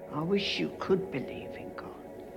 I wish you could believe in God.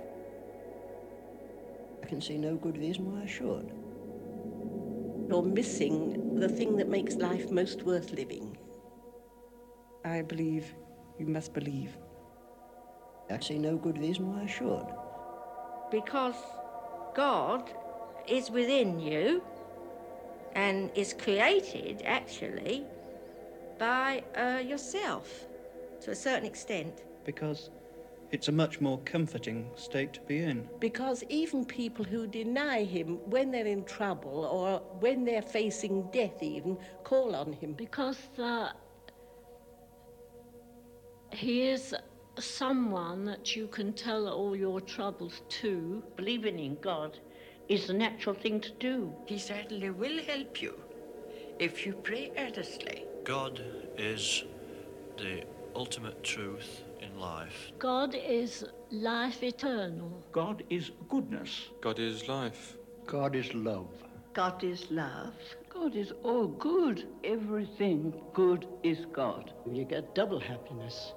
I can see no good reason why I should. You're missing the thing that makes life most worth living. I believe you must believe. I see no good reason why I should. Because God is within you and is created, actually, by yourself, to a certain extent. Because it's a much more comforting state to be in. Because even people who deny him when they're in trouble or when they're facing death even, call on him. Because he is someone that you can tell all your troubles to. Believing in God is the natural thing to do. He certainly will help you if you pray earnestly. God is the ultimate truth in life. God is life eternal. God is goodness. God is life. God is love. God is love. God is all good. Everything good is God. You get double happiness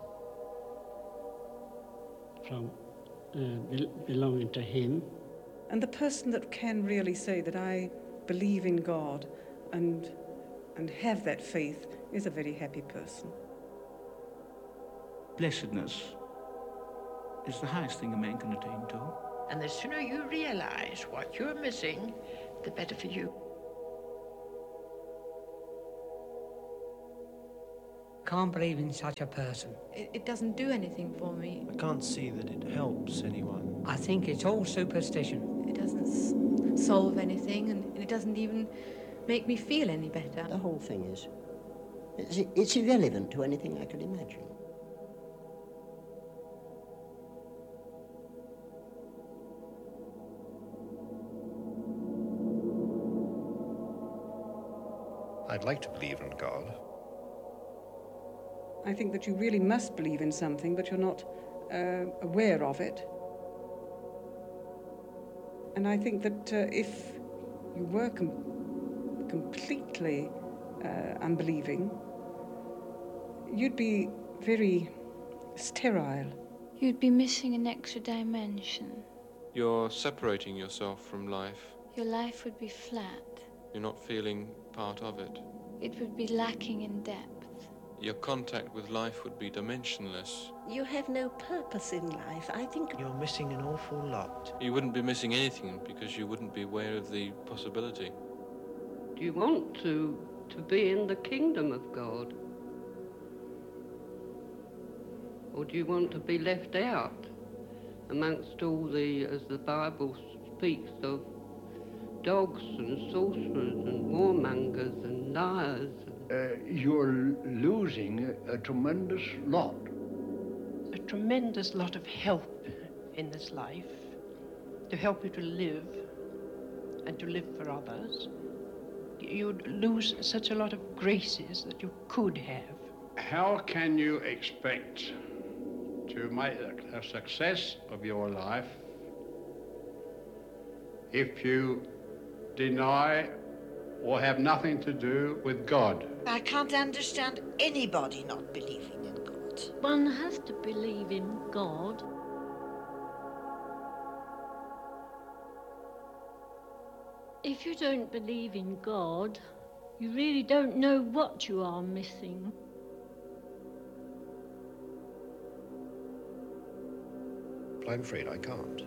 from belonging to him. And the person that can really say that I believe in God and have that faith is a very happy person. Blessedness is the highest thing a man can attain to. And the sooner you realize what you're missing, the better for you. Can't believe in such a person. It doesn't do anything for me. I can't see that it helps anyone. I think it's all superstition. It doesn't solve anything, and it doesn't even make me feel any better. The whole thing is, it's irrelevant to anything I could imagine. I'd like to believe in God. I think that you really must believe in something, but you're not aware of it. And I think that if you were completely unbelieving, you'd be very sterile. You'd be missing an extra dimension. You're separating yourself from life. Your life would be flat. You're not feeling part of it. It would be lacking in depth. Your contact with life would be dimensionless. You have no purpose in life. I think you're missing an awful lot. You wouldn't be missing anything because you wouldn't be aware of the possibility. Do you want to be in the kingdom of God? Or do you want to be left out amongst all the, as the Bible speaks of, dogs and sorcerers and warmongers and liars? You're losing a tremendous lot. A tremendous lot of help in this life to help you to live and to live for others. You'd lose such a lot of graces that you could have. How can you expect to make a success of your life if you deny or have nothing to do with God? I can't understand anybody not believing in God. One has to believe in God. If you don't believe in God, you really don't know what you are missing. I'm afraid I can't.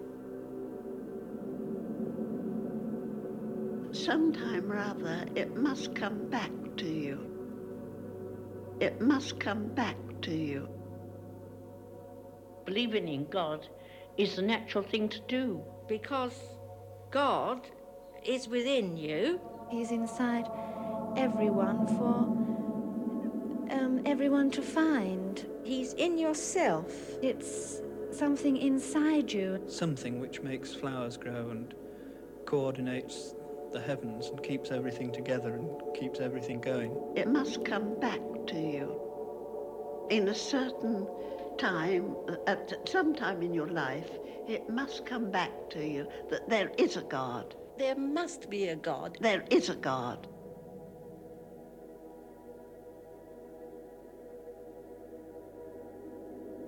Sometime or other, it must come back to you. It must come back to you. Believing in God is the natural thing to do. Because God is within you. He's inside everyone for everyone to find. He's in yourself. It's something inside you. Something which makes flowers grow and coordinates the heavens and keeps everything together and keeps everything going. It must come back to you in a certain time, at some time in your life. It must come back to you that there is a God. There must be a God. There is a God.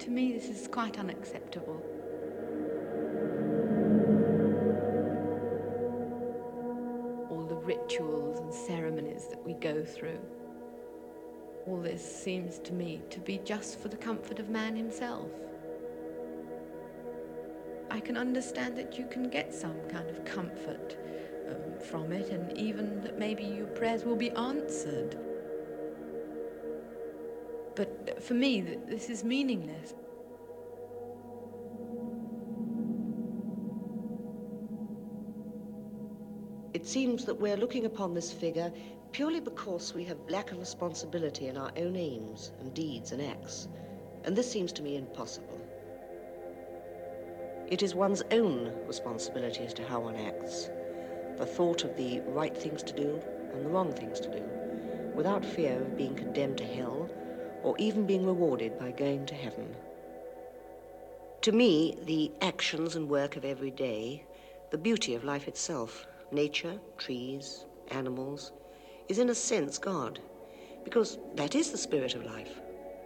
To me, this is quite unacceptable. All the rituals and ceremonies that we go through, all this seems to me to be just for the comfort of man himself. I can understand that you can get some kind of comfort from it, and even that maybe your prayers will be answered. But for me, this is meaningless. It seems that we're looking upon this figure purely because we have lack of responsibility in our own aims and deeds and acts, and this seems to me impossible. It is one's own responsibility as to how one acts, the thought of the right things to do and the wrong things to do, without fear of being condemned to hell or even being rewarded by going to heaven. To me, the actions and work of every day, the beauty of life itself, nature, trees, animals, is in a sense God, because that is the spirit of life.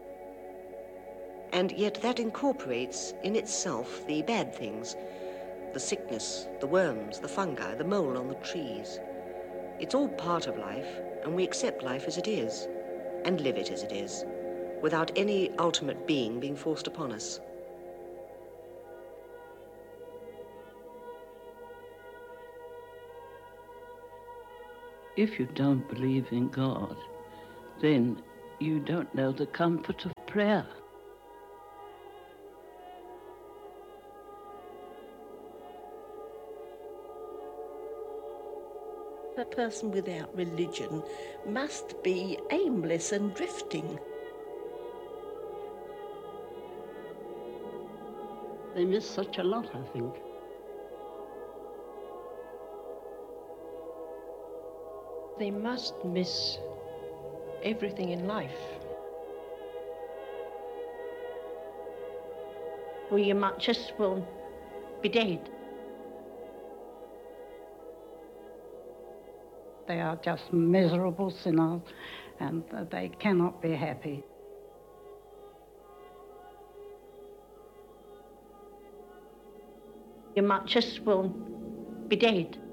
And yet that incorporates in itself the bad things, the sickness, the worms, the fungi, the mole on the trees. It's all part of life, and we accept life as it is, and live it as it is, without any ultimate being forced upon us. If you don't believe in God, then you don't know the comfort of prayer. A person without religion must be aimless and drifting. They miss such a lot, I think. They must miss everything in life. We might as well be dead. They are just miserable sinners, and they cannot be happy. You might as well be dead.